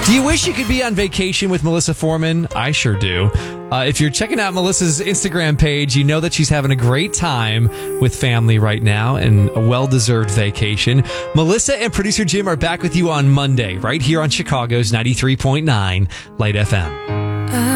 Do you wish you could be on vacation with Melissa Foreman? I sure do. If you're checking out Melissa's Instagram page, you know that she's having a great time with family right now and a well-deserved vacation. Melissa and producer Jim are back with you on Monday, right here on Chicago's 93.9 Light FM.